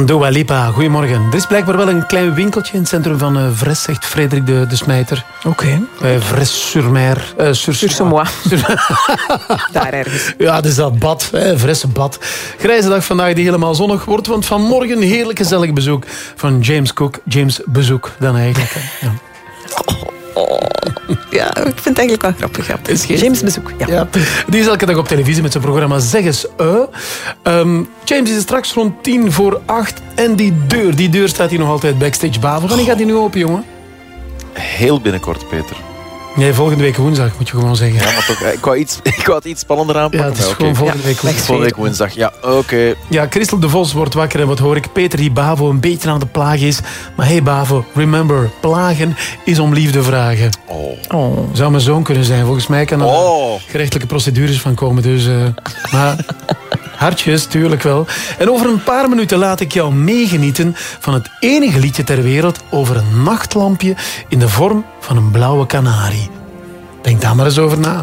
van Dua Lipa. Goedemorgen. Er is blijkbaar wel een klein winkeltje in het centrum van Vres, zegt Frederik de Smijter. Oké. Vres-sur-Mer. Sur-sur-moi. Daar ergens. Ja, dat is dat bad. Vresse bad. Grijze dag vandaag die helemaal zonnig wordt, want vanmorgen een heerlijk gezellig bezoek van James Cook. James bezoek dan eigenlijk. Hè. Ja. Ja, ik vind het eigenlijk wel grappig. Ja. James bezoek. Ja. Die is elke dag op televisie met zijn programma Zeg eens. James is straks rond 8:10. En die deur staat hier nog altijd backstage. Bavo, wanneer gaat die nu open, jongen? Heel binnenkort, Peter. Nee, volgende week woensdag, moet je gewoon zeggen. Ja, maar toch, ik wou het iets spannender aanpakken. Ja, het is gewoon volgende week woensdag. Volgende week woensdag, ja, oké. Ja, Christel de Vos wordt wakker en wat hoor ik? Peter die Bavo een beetje aan de plaag is. Maar hey Bavo, remember, plagen is om liefde vragen. Oh. Zou mijn zoon kunnen zijn. Volgens mij kan er gerechtelijke procedures van komen. Dus, maar hartjes, tuurlijk wel. En over een paar minuten laat ik jou meegenieten van het enige liedje ter wereld over een nachtlampje in de vorm van een blauwe kanarie. Denk daar maar eens over na.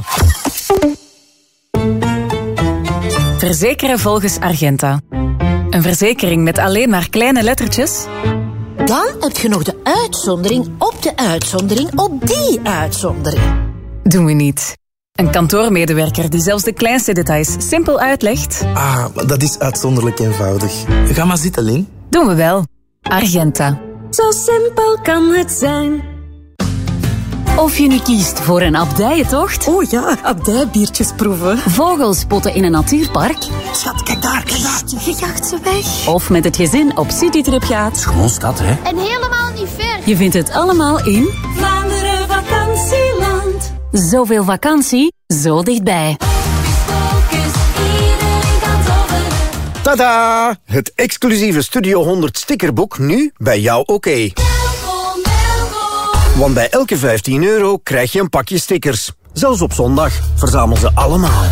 Verzekeren volgens Argenta. Een verzekering met alleen maar kleine lettertjes? Dan heb je nog de uitzondering op de uitzondering op die uitzondering. Doen we niet. Een kantoormedewerker die zelfs de kleinste details simpel uitlegt? Ah, dat is uitzonderlijk eenvoudig. Ga maar zitten, Lin. Doen we wel. Argenta. Zo simpel kan het zijn. Of je nu kiest voor een abdijentocht. Oh ja, abdijbiertjes proeven. Vogels spotten in een natuurpark. Schat, kijk daar. Je jaagt ze weg. Of met het gezin op citytrip gaat. Gewoon stad, hè? En helemaal niet ver. Je vindt het allemaal in Vlaanderen vakantieland. zoveel vakantie, zo dichtbij. Tada! Het exclusieve Studio 100 stickerboek nu bij jou oké. Want bij elke €15 krijg je een pakje stickers. Zelfs op zondag. Verzamel ze allemaal.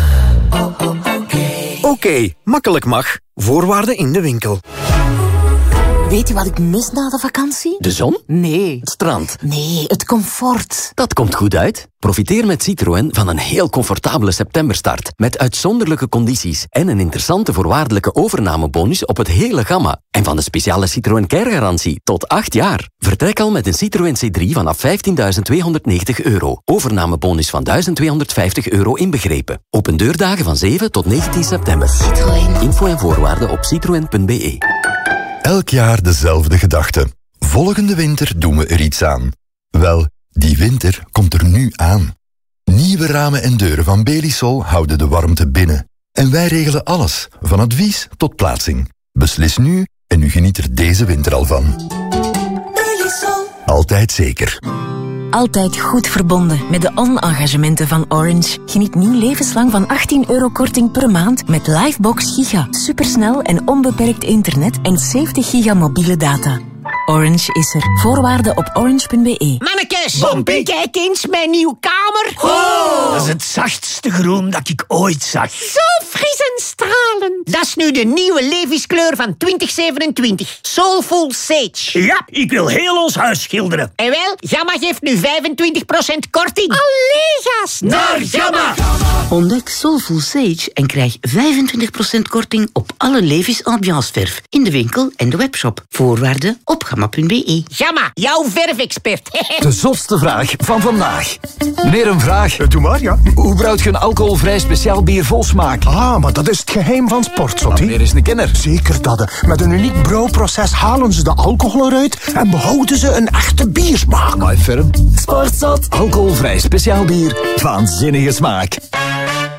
Oké, makkelijk mag. Voorwaarden in de winkel. Weet je wat ik mis na de vakantie? De zon? Nee. Het strand? Nee, het comfort. Dat komt goed uit. Profiteer met Citroën van een heel comfortabele septemberstart. Met uitzonderlijke condities en een interessante voorwaardelijke overnamebonus op het hele gamma. En van de speciale Citroën Care-garantie tot 8 jaar. Vertrek al met een Citroën C3 vanaf €15.290. Overnamebonus van €1.250 inbegrepen. Open deurdagen van 7 tot 19 september. Citroën. Info en voorwaarden op citroen.be. Elk jaar dezelfde gedachte. Volgende winter doen we er iets aan. Wel, die winter komt er nu aan. Nieuwe ramen en deuren van Belisol houden de warmte binnen. En wij regelen alles, van advies tot plaatsing. Beslis nu en u geniet er deze winter al van. Belisol. Altijd zeker. Altijd goed verbonden met de on-engagementen van Orange. Geniet nu levenslang van €18 korting per maand met Livebox Giga. Supersnel en onbeperkt internet en 70 giga mobiele data. Orange is er. Voorwaarden op orange.be. Mannekes! Bompie! Kijk eens, mijn nieuwe kamer. Oh, dat is het zachtste groen dat ik ooit zag. Zo fris en stralend. Dat is nu de nieuwe Levi's-kleur van 2027. Soulful Sage. Ja, ik wil heel ons huis schilderen. En wel, Gamma geeft nu 25% korting. Allee, gast! Naar Gamma! Ontdek Soulful Sage en krijg 25% korting op alle Levi's ambianceverf in de winkel en de webshop. Voorwaarden op gamma.be. Gamma, jouw verfexpert. De zotste vraag van vandaag. Meneer, een vraag. Doe maar, ja. Hoe brouwt je een alcoholvrij speciaal bier vol smaak? Ah, maar dat is het geheim van Sportzot, hè? Meneer is een kenner. Zeker dat. Met een uniek brouwproces halen ze de alcohol eruit en behouden ze een echte biersmaak. My firm. Sportzot. Alcoholvrij speciaal bier. Waanzinnige smaak.